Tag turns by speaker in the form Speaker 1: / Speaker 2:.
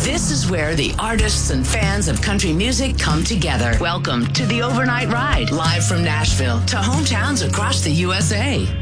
Speaker 1: This is where the artists and fans of country music come together. Welcome to the Overnight Ride, live from Nashville to hometowns across the USA.